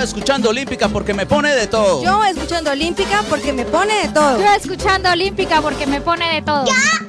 escuchando Olímpica porque me pone de todo. Yo escuchando Olímpica porque me pone de todo. Yo escuchando Olímpica porque me pone de todo. Yo